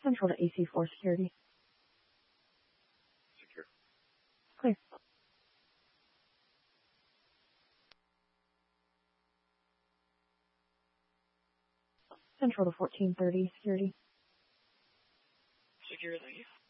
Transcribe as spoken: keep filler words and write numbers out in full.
Central to A C four security. Secure. Clear. Central to fourteen thirty security. Secure, thank you.